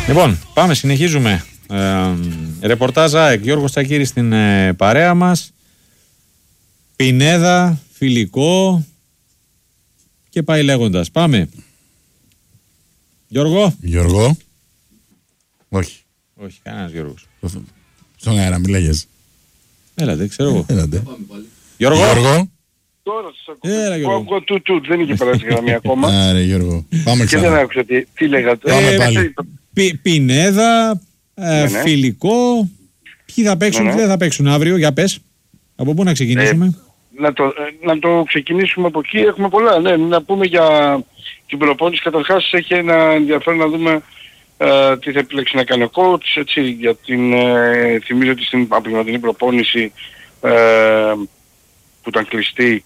Λοιπόν, πάμε, συνεχίζουμε. Ρεπορτάζ ΑΕΚ, Γιώργος Τσακίρης στην παρέα μας. Πινέδα, φιλικό και πάει λέγοντας. Πάμε. Γιώργο. Γιώργο. Όχι. Όχι, κανένας Γιώργος. Στον αέρα μιλάγες. Έλατε, ξέρω εγώ. Έλατε. Γιώργο. Τώρα σας Έλα, Γιώργο. ακούω. Τούτ, δεν είχε περάσει γραμμή ακόμα. Άρα Γιώργο. Πάμε Και δεν ξανά. άκουσα τι λέγατε. Πάμε πάλι. Πινέδα, ναι. φιλικό. Ποιοι θα παίξουν, Ναι, ποιοι ναι. δεν θα παίξουν αύριο, για πες. Από πού να ξεκινήσουμε. Να το ξεκινήσουμε από εκεί. Έχουμε πολλά. Ναι, να πούμε για την προπόνηση. Καταρχάς έχει ένα ενδιαφέρον να δούμε τι θα επιλέξει να κάνει ο coach. Έτσι, για θυμίζω ότι στην απογευματινή προπόνηση που ήταν κλειστή,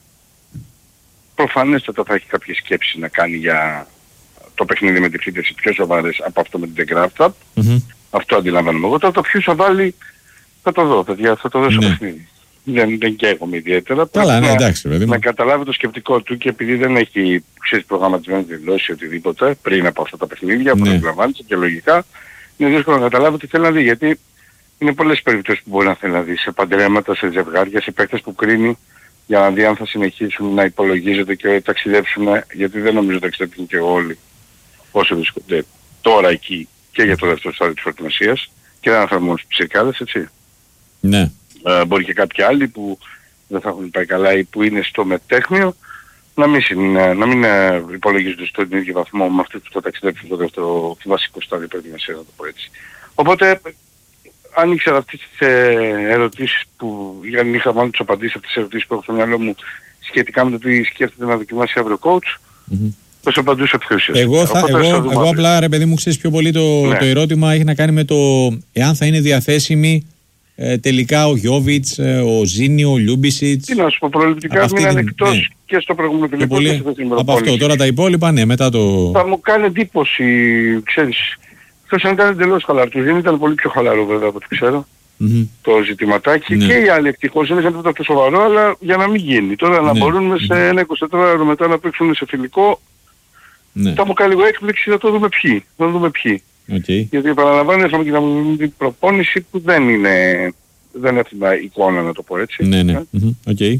προφανέστατα θα έχει κάποιες σκέψεις να κάνει για το παιχνίδι με τη φύτευση πιο σοβαρές από αυτό με την Graftab. Αυτό αντιλαμβάνομαι εγώ. Τώρα το ποιος θα βάλει θα το δω, παιδιά, θα το δω στο παιχνίδι. Δεν καίγομαι ιδιαίτερα. Καλά, ναι, εντάξει, παιδί μου. Να καταλάβει το σκεπτικό του και επειδή δεν έχει προγραμματισμένη δηλώσει οτιδήποτε πριν από αυτά τα παιχνίδια, που αντιλαμβάνεται και λογικά, είναι δύσκολο να καταλάβει τι θέλει να δει. Γιατί είναι πολλές περιπτώσεις που μπορεί να θέλει να δει σε παντρέματα, σε ζευγάρια, σε παίκτες που κρίνει για να δει αν θα συνεχίσουν να υπολογίζονται και ταξιδέψουν, γιατί δεν νομίζω ταξιδέψουν και όλοι όσο βρίσκονται τώρα εκεί και για το δεύτερο στάδιο της προετοιμασίας και δεν αναφέρω μόνο στους ψηρκάδες, έτσι. Ναι. Μπορεί και κάποιοι άλλοι που δεν θα έχουν πάει καλά ή που είναι στο μετέχνιο να μην υπολογίζονται στον ίδιο βαθμό με αυτούς που θα ταξιδέψουν στο δεύτερο βασικό στάδιο προετοιμασίας, να το πω έτσι. Οπότε, αν ήξερα αυτές τις ερωτήσεις που είχα μάλλον τις απαντήσεις αυτές τις ερωτήσεις που έχω στο μυαλό μου σχετικά με το τι σκέφτεται να δοκιμάσει αύριο coach, θα σου απαντούσα πιο ουσιαστικά. Εγώ απλά, ρε παιδί μου, ξέρεις πιο πολύ το ερώτημα έχει να κάνει με το εάν θα είναι διαθέσιμοι τελικά ο Γιόβιτς, ο Ζίνιο, ο Λιούμπισιτς. Τι να σου πω, προληπτικά μείναν εκτός και στο προηγούμενο τελικό και στο δεύτερο. Από αυτό, τώρα τα υπόλοιπα, ναι, μετά το... Θα μου κάνει εντύπωση, ξέρεις, αυτός αν ήταν εντελώς χαλαρό. Του Ζίνιο ήταν πολύ πιο χαλαρό βέβαια από ό,τι ξέρω. Το ζητηματάκι και οι άλλοι ευτυχώς δεν είχαν το σοβαρό, αλλά για να μην γίνει. Τώρα να μπορούν σε ένα 24ωρο μετά να παίξουν σε φιλικό, θα μου κάνει λίγο έκπληξη, θα το δούμε ποιοι. Okay. Γιατί επαναλαμβάνω είχαμε και την προπόνηση που δεν έφυγε εικόνα, να το πω έτσι. Ναι. Okay.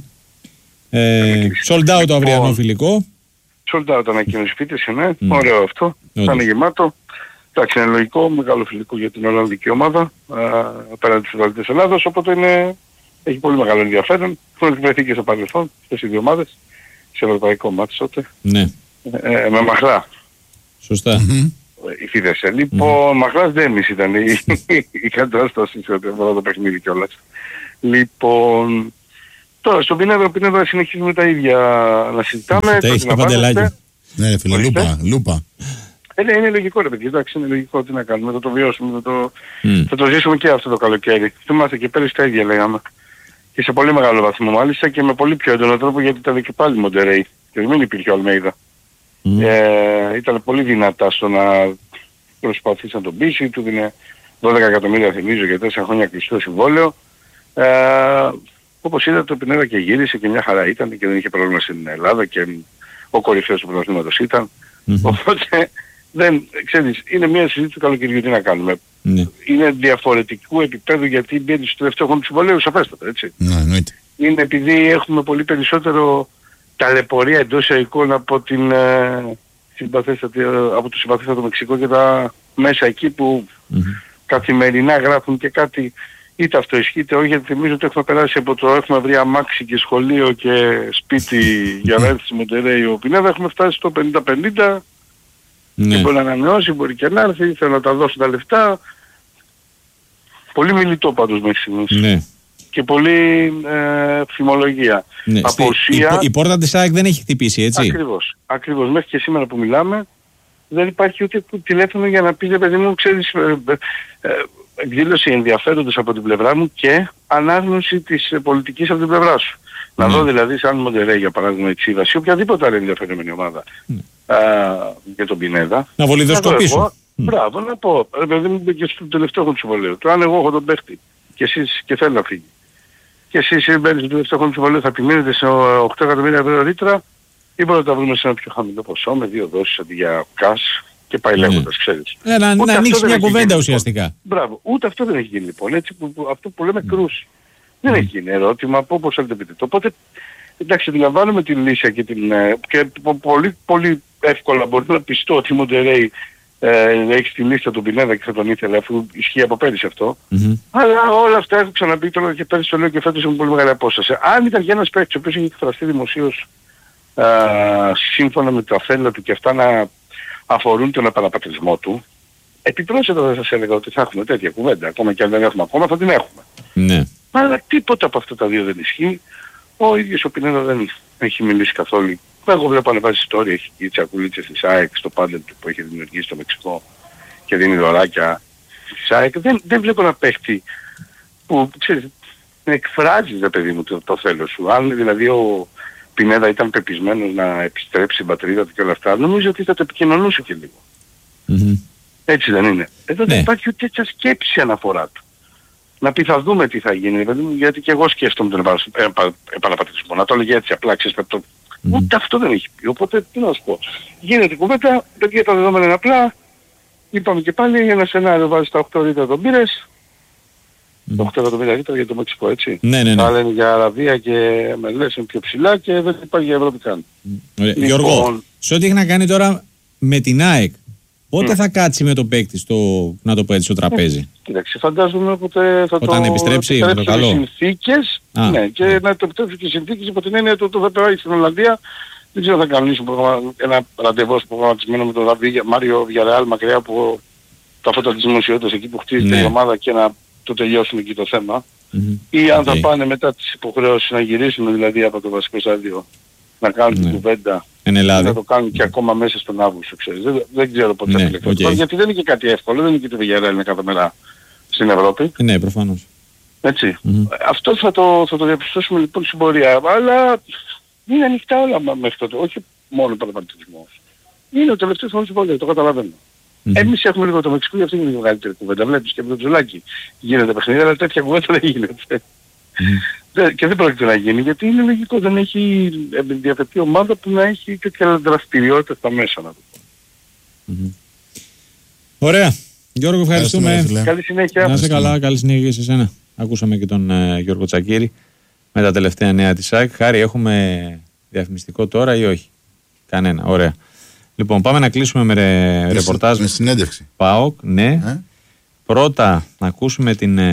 Sold out το αυριανό φιλικό. Sold out ανακοίνωση φύτευση, ναι. Ωραίο αυτό. Θα είναι γεμάτο. Εντάξει, είναι λογικό, μεγάλο φιλικό για την Ολλανδική ομάδα απέναντι στους Βαλτές Ελλάδος, οπότε έχει πολύ μεγάλο ενδιαφέρον. Έχουν εκπαιδευτεί και στο παρελθόν, αυτές οι δύο ομάδες, σε ευρωπαϊκό μάτι τότε. Ναι. Με Μαχρά. Σωστά. Η Φίδεσαι. Λοιπόν, Μαχράς Δέμις ήταν η κατάσταση σε ό,τι αφορά το παιχνίδι κιόλας. Λοιπόν, τώρα στον Πινέδα συνεχίζουμε τα ίδια να συζητάμε. Τα έχει το Παντελάκι. Ναι, φίλε, λούπα. Είναι λογικό ρε παιδιά, εντάξει, είναι λογικό, τι να κάνουμε, θα το βιώσουμε, θα το ζήσουμε και αυτό το καλοκαίρι. Θυμάστε και πέρυσι τα ίδια λέγαμε. Και σε πολύ μεγάλο βαθμό μάλιστα και με πολύ πιο έντονο τρόπο γιατί ήταν και πάλι Μοντερέι και δεν υπήρχε ο Αλμέιδα. Ήταν πολύ δυνατά στο να προσπαθήσει να τον πείσει, του δίνει 12 εκατομμύρια θυμίζω για 4 χρόνια κλειστό συμβόλαιο. Όπως είδατε το Πινέδα και γύρισε και μια χαρά ήταν και δεν είχε πρόβλημα στην Ελλάδα και ο κορυφαίος του πρωταθλήματος ήταν. Οπότε ξέρεις, είναι μια συζήτηση του καλοκαιριού, τι να κάνουμε. Είναι διαφορετικού επίπεδου γιατί μπαίνει στο τελευταίο χρόνο του συμβολέου, σαφέστατα, έτσι. Είναι επειδή έχουμε πολύ περισσότερο ταλαιπωρία εντός εικόνα από από το συμπαθέστατο Μεξικό και τα μέσα εκεί που καθημερινά γράφουν και κάτι, είτε αυτό ισχύει είτε όχι, γιατί θυμίζω ότι έχουμε περάσει από το έχουμε βρει αμάξι και σχολείο και σπίτι για να έρθει στη Μοντερέι ο Πινέδα, έχουμε φτάσει στο 50-50 και μπορεί να ανανεώσει, μπορεί και να έρθει, θέλω να τα δώσω τα λεφτά. Πολύ μιλητό πάντως μέχρι στιγμής. Και πολύ φημολογία. Η πόρτα της ΑΕΚ δεν έχει χτυπήσει, έτσι. Ακριβώς. Μέχρι και σήμερα που μιλάμε δεν υπάρχει ούτε τηλέφωνο για να πει, παιδί μου, ξέρεις, εκδήλωση ενδιαφέροντος από την πλευρά μου και ανάγνωση της πολιτικής από την πλευρά σου. Να δω δηλαδή σαν Μοντερέι για παράδειγμα η Τσίβας ή οποιαδήποτε άλλη ενδιαφερόμενη ομάδα για τον Πινέδα. Να βολιδοσκοπήσω. Μπράβο, να πω, παιδί μου και στο τελευταίο του συμβολέου. Το αν εγώ έχω τον παίχτη και εσείς και θέλω να φύγει. Και εσείς μπαίνετε στο τελευταίο χρόνο του συμβολέου θα επιμείνετε σε 8 εκατομμύρια ευρώ ρήτρα ή μπορείτε να τα βρούμε σε ένα πιο χαμηλό ποσό με 2 δόσεις αντί για cash Και πάει λέγοντας, ξέρεις. Να ανοίξει μια κουβέντα ουσιαστικά. Μπράβο. Ούτε αυτό δεν έχει γίνει λοιπόν. Έτσι, αυτό που λέμε κρούση. Δεν έχει γίνει ερώτημα από όπως θέλετε πείτε. Οπότε, εντάξει, αντιλαμβάνομαι τη λύση και πολύ, πολύ εύκολα μπορεί να πιστώ ότι η Μοντερέι έχει στη λίστα του Πινέδα και θα τον ήθελε, αφού ισχύει από πέρυσι αυτό. Αλλά όλα αυτά έχω ξαναπεί τώρα και πέρυσι το λέω και φέτος με πολύ μεγάλη απόσταση. Αν ήταν για ένας παίκτης ο οποίος έχει εκφραστεί δημοσίως σύμφωνα με τα θέλα του και αυτά να αφορούν τον επαναπατρισμό του, επιπρόσθετα θα σας έλεγα ότι θα έχουμε τέτοια κουβέντα. Ακόμα και αν δεν έχουμε ακόμα θα την έχουμε. Ναι. Αλλά τίποτα από αυτά τα δύο δεν ισχύει. Ο ίδιος ο Πινέδα δεν έχει μιλήσει καθόλου. Εγώ βλέπω ανεβάζει ιστορία, έχει και τσακουλίτσες της ΑΕΚ στο πάντελ του που έχει δημιουργήσει στο Μεξικό και δίνει δωράκια της ΑΕΚ. Δεν βλέπω να παίχτη που, ξέρεις, εκφράζει, ρε παιδί μου, το θέλω σου. Αν δηλαδή ο Πινέδα ήταν πεπισμένος να επιστρέψει στην πατρίδα του και όλα αυτά, νομίζω ότι θα το επικοινωνούσε και λίγο. Έτσι δεν είναι? Εδώ δεν υπάρχει ούτε τέτοια σκέψη αναφορά του. Να πει θα δούμε τι θα γίνει, γιατί και εγώ σκέφτομαι τον επαναπατρισμό. Να το έλεγε έτσι απλά, ξέρεις, ούτε αυτό δεν έχει πει. Οπότε τι να σου πω. Γίνεται κουβέντα, παιδιά τα δεδομένα είναι απλά. Είπαμε και πάλι ένα σενάριο βάζει τα 8 λίτρα τον πήρες. 8 εκατομμύρια λίτρα για το Μεξικό, έτσι. Ναι. Άλλα είναι για Αραβία και Μελές είναι πιο ψηλά και δεν υπάρχει για Ευρώπη καν. Γιώργο, σε ό,τι έχει να κάνει τώρα με την ΑΕΚ, πότε θα κάτσει με τον παίκτη να το πω έτσι, στο τραπέζι? Κοίταξε, φαντάζομαι όποτε θα όταν επιστρέψει με το καλό. Συνθήκες, ναι, και να το επιτρέψουν και οι συνθήκες υπό την έννοια του θα πάει στην Ολλανδία. Δεν ξέρω αν θα κανονίσουν ένα ραντεβό προγραμματισμένο με τον Μάριο Βιαρεάλ μακριά από τα φώτα της δημοσιότητας εκεί που χτίζεται η ομάδα και να το τελειώσουν εκεί το θέμα. Ή αν θα πάνε μετά τις υποχρεώσεις να γυρίσουν δηλαδή από το βασικό στάδιο να κάνουν την κουβέντα. Να το κάνουν και ακόμα μέσα στον Αύγουστο, ξέρεις. Δεν ξέρω πότε θα επιλέξουν. Γιατί δεν είναι και κάτι εύκολο, δεν είναι και το Villarreal είναι κάθε μέρα στην Ευρώπη. Ναι, προφανώς. Έτσι. Αυτό θα το διαπιστώσουμε λοιπόν στην πορεία. Αλλά είναι ανοιχτά όλα μέχρι τότε, όχι μόνο ο πανεπιστημιακός. Είναι ο τελευταίος χρόνος του Βόλεϊ, το καταλαβαίνω. Εμείς έχουμε λίγο το Μεξικό, γι' αυτό είναι η μεγαλύτερη κουβέντα. Βλέπεις και με το Τζουλάκι γίνεται παιχνίδι, αλλά τέτοια κουβέντα δεν γίνεται. Και δεν πρόκειται να γίνει, γιατί είναι λογικό, δεν έχει διαφορετική ομάδα που να έχει τέτοια δραστηριότητα στα μέσα, να το πω. Ωραία. Γιώργο, ευχαριστούμε. Καλή συνέχεια. Να είσαι καλά, καλή συνέχεια σε εσένα. Ακούσαμε και τον Γιώργο Τσακίρη με τα τελευταία νέα της ΑΕΚ. Χάρη, έχουμε διαφημιστικό τώρα ή όχι? Κανένα, ωραία. Λοιπόν, πάμε να κλείσουμε με ρεπορτάζ. Με συνέντευξη. ΠΑΟΚ, ναι. Πρώτα να ακούσουμε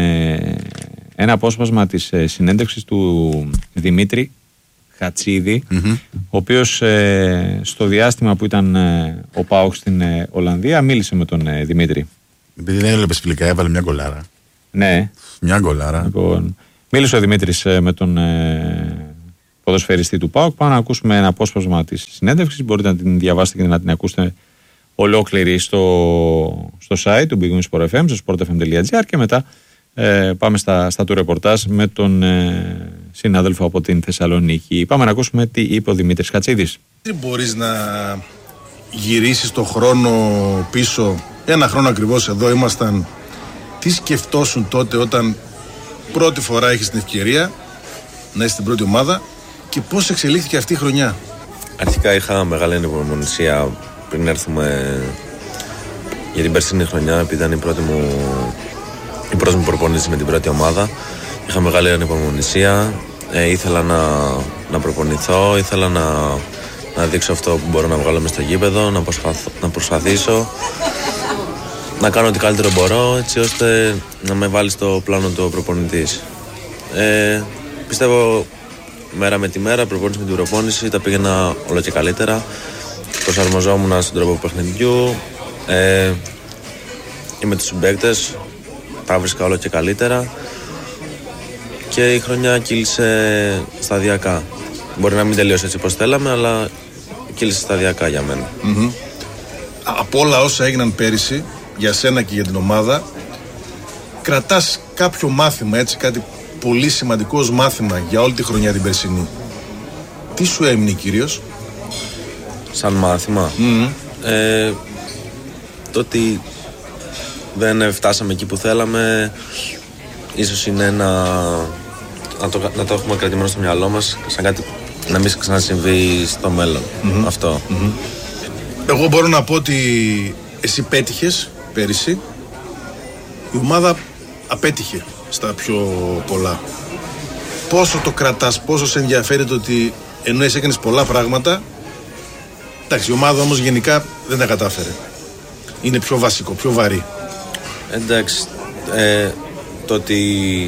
ένα απόσπασμα της συνέντευξης του Δημήτρη Χατσίδη, ο οποίος στο διάστημα που ήταν ο ΠΑΟΚ στην Ολλανδία μίλησε με τον Δημήτρη. Επειδή δεν έβλεπες φιλικά, έβαλε μια γκολάρα. Ναι. Μια γκολάρα. Λοιπόν, μίλησε ο Δημήτρης με τον ποδοσφαιριστή του ΠΑΟΚ. Πάμε να ακούσουμε ένα απόσπασμα της συνέντευξης. Μπορείτε να την διαβάσετε και να την ακούσετε ολόκληρη στο site του Big Win Sport FM, στο sportfm.gr, και μετά πάμε στα του ρεπορτάζ με τον συνάδελφο από την Θεσσαλονίκη. Πάμε να ακούσουμε τι είπε ο Δημήτρης Χατσίδης. Τι μπορείς να γυρίσεις το χρόνο πίσω, ένα χρόνο ακριβώς εδώ ήμασταν, τι σκεφτόσουν τότε όταν πρώτη φορά έχεις την ευκαιρία να είσαι στην πρώτη ομάδα και πώς εξελίχθηκε αυτή η χρονιά? Αρχικά είχα μεγάλη ανυπομονησία πριν έρθουμε για την περσινή χρονιά, επειδή ήταν η πρώτη μου προπονήση με την πρώτη ομάδα. Είχα μεγάλη ανυπομονησία, ήθελα να προπονηθώ, ήθελα να δείξω αυτό που μπορώ να βγάλω μες στο γήπεδο, να προσπαθήσω να κάνω ό,τι καλύτερο μπορώ, έτσι ώστε να με βάλει στο πλάνο του προπονητής. Πιστεύω μέρα με τη μέρα, προπόνηση με την προπόνηση, τα πήγαινα όλο και καλύτερα. Προσαρμοζόμουν στον τρόπο παιχνιδιού, με τους συμπαίκτες, τα βρίσκα όλο και καλύτερα και η χρονιά κύλησε σταδιακά. Μπορεί να μην τελείωσε έτσι όπως θέλαμε, αλλά κύλησε σταδιακά για μένα. Από όλα όσα έγιναν πέρυσι, για σένα και για την ομάδα, κρατάς κάποιο μάθημα, έτσι, κάτι πολύ σημαντικό ως μάθημα για όλη τη χρονιά την περσινή? Τι σου έμεινε κυρίως? Σαν μάθημα? Το ότι δεν φτάσαμε εκεί που θέλαμε, ίσως είναι να το έχουμε κρατημένο στο μυαλό μας, σαν κάτι να μην ξανασυμβεί στο μέλλον. Αυτό. Εγώ μπορώ να πω ότι εσύ πέτυχες πέρυσι, η ομάδα απέτυχε στα πιο πολλά. Πόσο το κρατάς, πόσο σε ενδιαφέρει το ότι ενώ εσύ έκανες πολλά πράγματα, εντάξει, η ομάδα όμως γενικά δεν τα κατάφερε. Είναι πιο βασικό, πιο βαρύ. Εντάξει, το ότι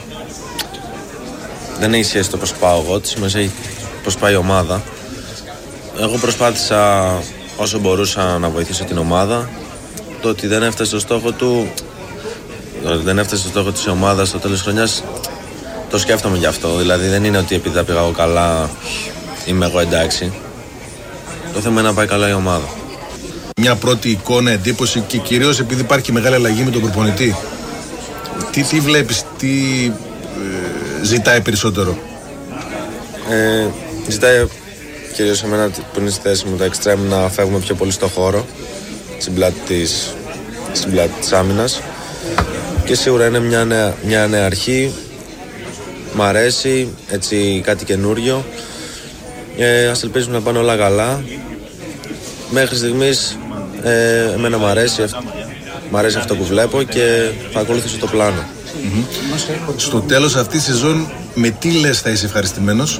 δεν έχει σχέση το πώς πάω εγώ, τη σημασία έχει πώς πάει η ομάδα. Εγώ προσπάθησα όσο μπορούσα να βοηθήσω την ομάδα. Το ότι δεν έφτασε στο στόχο του, δεν έφτασε στο στόχο της ομάδας στο τέλος της χρονιάς, το σκέφτομαι γι' αυτό. Δηλαδή δεν είναι ότι επειδή θα πήγα εγώ καλά είμαι εγώ εντάξει. Το θέμα είναι να πάει καλά η ομάδα. Μια πρώτη εικόνα, εντύπωση και κυρίως επειδή υπάρχει μεγάλη αλλαγή με τον προπονητή. Τι βλέπεις, τι ζητάει περισσότερο? Ζητάει κυρίως εμένα που είναι στη θέση μου, τα εξτρέμ, να φεύγουμε πιο πολύ στο χώρο, στην πλάτη της άμυνας. Και σίγουρα είναι μια νέα αρχή. Μ' αρέσει, έτσι κάτι καινούριο. Ας ελπίζουμε να πάνε όλα καλά. Μέχρι στιγμής εμένα μ' αρέσει αυτό που βλέπω και θα ακολουθήσω το πλάνο. Στο τέλος αυτής της σεζόν με τι λες θα είσαι ευχαριστημένος?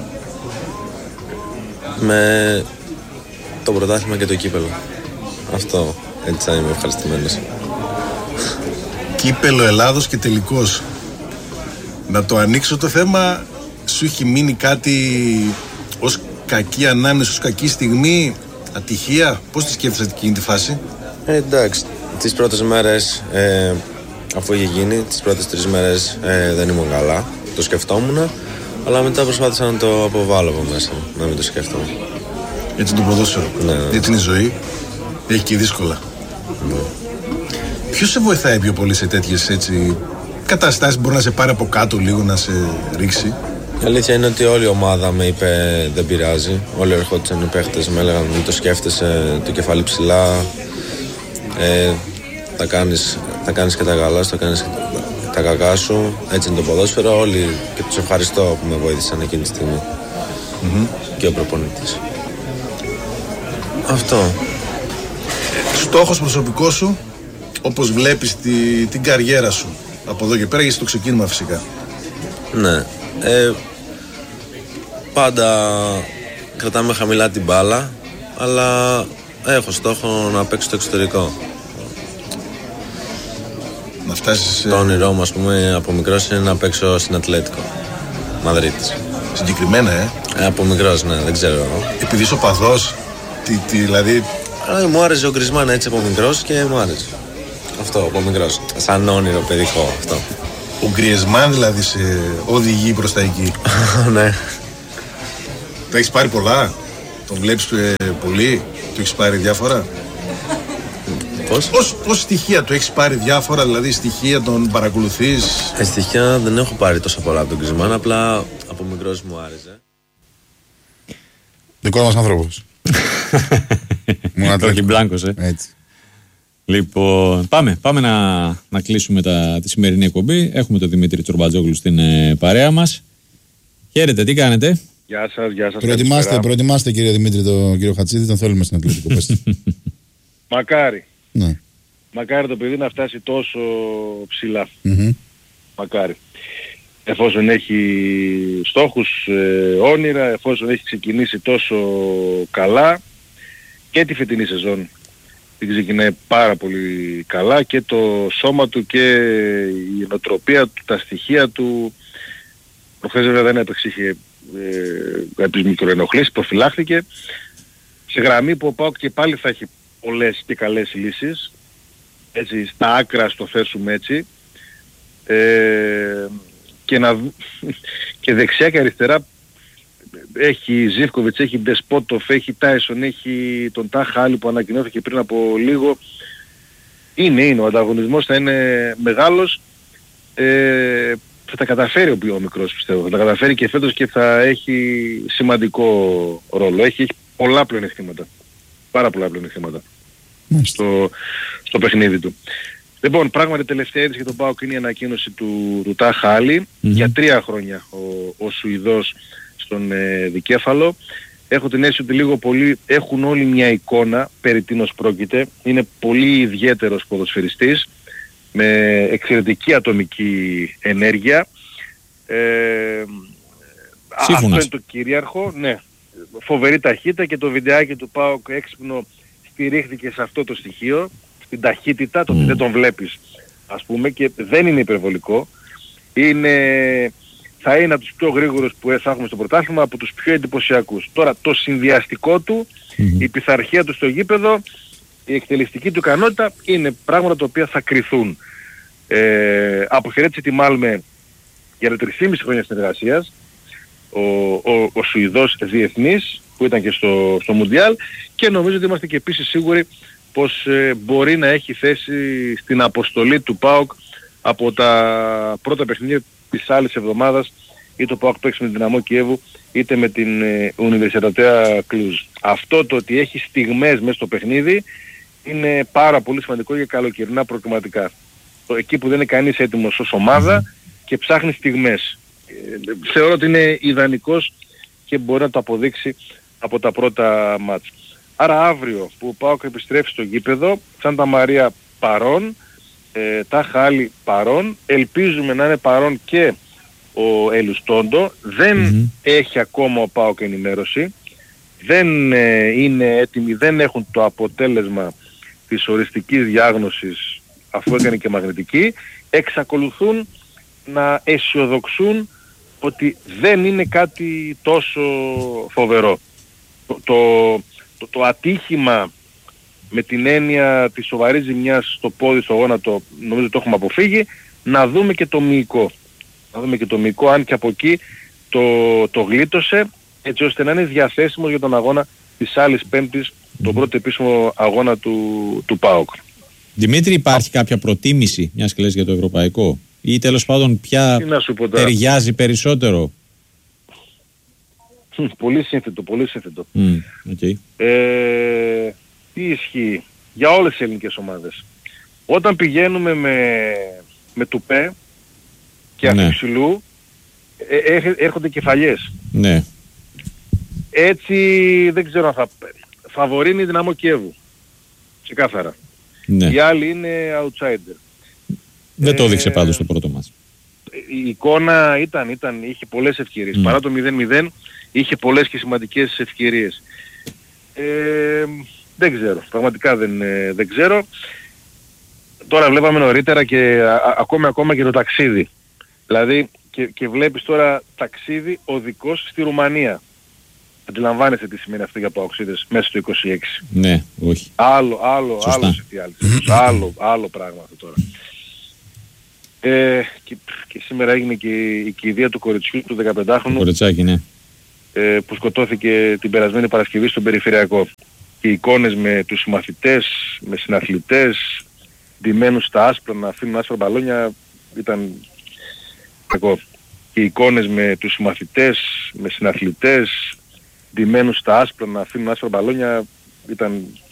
Με το πρωτάθλημα και το κύπελο. Αυτό έτσι θα είμαι ευχαριστημένος. Κύπελο Ελλάδος και τελικός. Να το ανοίξω το θέμα, σου έχει μείνει κάτι ως κακή ανάμνηση, ως κακή στιγμή, ατυχία? Πώς τη σκέφτεσαι εκείνη τη φάση? Εντάξει, τις πρώτες μέρες αφού είχε γίνει, τις πρώτες 3 μέρες δεν ήμουν καλά, το σκεφτόμουν, αλλά μετά προσπάθησα να το αποβάλω από μέσα μου, να μην το σκέφτομαι. Έτσι το ποδόσφαιρο, Ναι. έτσι είναι η ζωή, έχει και δύσκολα. Ναι. Ποιος σε βοηθάει πιο πολύ σε τέτοιες έτσι καταστάσεις, μπορεί να σε πάρει από κάτω λίγο, να σε ρίξει? Η αλήθεια είναι ότι όλη η ομάδα με είπε δεν πειράζει. Όλοι ερχόντουσαν οι παίχτες, με έλεγαν μην το σκέφτεσαι, το κεφάλι ψηλά, θα κάνεις και τα καλά σου, θα κάνεις τα κακά σου. Έτσι είναι το ποδόσφαιρο. Όλοι, και τους ευχαριστώ που με βοήθησαν εκείνη τη στιγμή. Και ο προπονητής. Αυτό. Στόχος προσωπικός σου, όπως βλέπεις την καριέρα σου από εδώ και πέρα, γιατί στο ξεκίνημα φυσικά? Ναι. Πάντα κρατάμε χαμηλά την μπάλα, αλλά έχω στόχο να παίξω στο εξωτερικό. Να φτάσεις... Το όνειρό μου, ας πούμε, από μικρός είναι να παίξω στην Ατλέτικο Μαδρίτης. Συγκεκριμένα, Από μικρός, ναι, δεν ξέρω. Επειδή είσαι οπαδός, δηλαδή... Μου άρεσε ο Γκρισμάν έτσι από μικρός και μου άρεσε. Αυτό, από μικρός. Σαν όνειρο παιδικό αυτό. Ο Γκριεσμάν δηλαδή σε οδηγεί προς τα εκεί? Ναι. Τα έχεις πάρει πολλά? Τον βλέπεις πολύ? Του έχεις πάρει διάφορα? Πώς στοιχεία του έχεις πάρει διάφορα? Δηλαδή στοιχεία τον παρακολουθείς? Στοιχεία δεν έχω πάρει τόσα πολλά από τον Γκρισμάν, απλά από μικρός μου άρεσε. Δικό μας άνθρωπος. Όχι μπλάνκος, Έτσι. Λοιπόν, πάμε να κλείσουμε τη σημερινή εκπομπή. Έχουμε τον Δημήτρη Τσορμπατζόγλου στην παρέα μας. Χαίρετε, τι κάνετε? Γεια σας. Προετοιμάστε κύριε Δημήτρη τον κύριο Χατσίδη, τον θέλουμε στην Ατλέτικο. Μακάρι. Ναι. Μακάρι το παιδί να φτάσει τόσο ψηλά. Μακάρι. Εφόσον έχει στόχους, όνειρα, εφόσον έχει ξεκινήσει τόσο καλά, και τη φετινή σεζόν την ξεκινάει πάρα πολύ καλά, και το σώμα του και η νοοτροπία του, τα στοιχεία του. Προχθές βέβαια δεν έπαιξε, είχε κάποιες μικροενοχλήσεις, προφυλάχθηκε. Σε γραμμή που ο ΠΑΟΚ και πάλι θα έχει πολλές και καλές λύσεις, έτσι στα άκρα στο θέσουμε έτσι, και δεξιά και αριστερά έχει Ζίβκοβιτς, έχει Ντεσπότοφ, έχει Τάισον, έχει τον Τάχα που ανακοινώθηκε πριν από λίγο. Είναι ο ανταγωνισμός θα είναι μεγάλος. Θα τα καταφέρει ο μικρός, πιστεύω. Θα τα καταφέρει και φέτος και θα έχει σημαντικό ρόλο. Έχει πολλά πλεονεκτήματα. Πάρα πολλά πλεονεκτήματα στο παιχνίδι του. Λοιπόν, πράγματι τελευταία είδηση για τον ΠΑΟΚ είναι η ανακοίνωση του Τάχα για 3 χρόνια ο Σουηδός στον δικέφαλο. έχω την αίσθηση ότι λίγο πολύ έχουν όλοι μια εικόνα περί τίνος πρόκειται. Είναι πολύ ιδιαίτερος ποδοσφαιριστής με εξαιρετική ατομική ενέργεια. Αυτό είναι το κυρίαρχο, ναι. Φοβερή ταχύτητα και το βιντεάκι του ΠΑΟΚ έξυπνο στηρίχθηκε σε αυτό το στοιχείο, στην ταχύτητα, το ότι δεν τον βλέπεις ας πούμε, και δεν είναι υπερβολικό. Θα είναι από τους πιο γρήγορους που θα έχουμε στο πρωτάθλημα, από τους πιο εντυπωσιακούς. Τώρα το συνδυαστικό του, η πειθαρχία του στο γήπεδο, η εκτελεστική του ικανότητα είναι πράγματα τα οποία θα κριθούν. Αποχαιρέτησε τη Μάλμε για τα 3,5 χρόνια συνεργασίας, ο Σουηδός διεθνής που ήταν και στο Μουντιάλ, και νομίζω ότι είμαστε και επίσης σίγουροι πως μπορεί να έχει θέση στην αποστολή του ΠΑΟΚ από τα πρώτα παιχνίδια της άλλης εβδομάδας, είτε το ΠΑΟΚ παίξει με την Δυναμό Κιέβου είτε με την Universitatea Cluj. Αυτό το ότι έχει στιγμές μέσα στο παιχνίδι είναι πάρα πολύ σημαντικό για καλοκαιρινά προκριματικά. Εκεί που δεν είναι κανείς έτοιμος ως ομάδα και ψάχνει στιγμές. Θεωρώ ότι είναι ιδανικός και μπορεί να το αποδείξει από τα πρώτα μάτς. Άρα αύριο που ο ΠΑΟΚ επιστρέφει στο γήπεδο, Σάντα Μαρία παρόν, Τάχα Άλλη παρόν, ελπίζουμε να είναι παρόν και ο Ελουστόντο. Δεν έχει ακόμα ο ΠΑΟΚ ενημέρωση, δεν είναι έτοιμοι, δεν έχουν το αποτέλεσμα της οριστικής διάγνωσης αφού έκανε και μαγνητική. Εξακολουθούν να αισιοδοξούν ότι δεν είναι κάτι τόσο φοβερό. Το ατύχημα με την έννοια της σοβαρής ζημιάς στο πόδι, στο γόνατο, νομίζω το έχουμε αποφύγει. Να δούμε και το μυϊκό. Αν και από εκεί το γλίτωσε, έτσι ώστε να είναι διαθέσιμος για τον αγώνα της άλλης Πέμπτης, τον πρώτο επίσημο αγώνα του ΠΑΟΚ. Δημήτρη, υπάρχει κάποια προτίμηση, μιας και λες, για το ευρωπαϊκό, ή τέλος πάντων ποια ταιριάζει περισσότερο? Πολύ σύνθετο. Okay. Τι ισχύει για όλες τις ελληνικές ομάδες? Όταν πηγαίνουμε με τουπέ και αφιψηλού, έρχονται κεφαλιές. Ναι. Έτσι δεν ξέρω αν θα φαβορίνει η Δυναμό Κιέβου. Ξεκάθαρα. Ναι. Οι άλλοι είναι outsider. Δεν το έδειξε πάντως το πρώτο μας. Η εικόνα είχε πολλές ευκαιρίες. Παρά το 0-0 είχε πολλές και σημαντικές ευκαιρίες. Δεν ξέρω. Πραγματικά δεν ξέρω. Τώρα βλέπαμε νωρίτερα και ακόμα και το ταξίδι. Δηλαδή και βλέπεις τώρα ταξίδι οδικός στη Ρουμανία. Αντιλαμβάνεσαι τι σημαίνει αυτό για παοξίδες μέσα στο 26. Ναι, όχι. Άλλο άλλο πράγμα αυτό τώρα. Και σήμερα έγινε και η κηδεία του κοριτσιού του 15χρονου. Κοριτσάκι, ναι. Που σκοτώθηκε την περασμένη Παρασκευή στον Περιφερειακό. Και οι εικόνες με τους συμμαθητές, με συναθλητές, ντυμένους στα άσπρα να αφήνουν άσπρα μπαλόνια ήταν κακό. Και οι εικόνες με τους συμμαθητές, με συναθλητές, ντυμένους στα άσπρα να αφήνουν άσπρα μπαλόνια ήταν